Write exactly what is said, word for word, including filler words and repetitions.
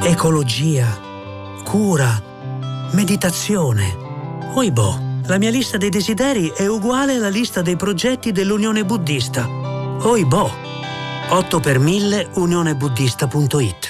ecologia, cura, meditazione. Oibo, la mia lista dei desideri è uguale alla lista dei progetti dell'Unione Buddista. Oibo, otto per mille unione buddista punto it.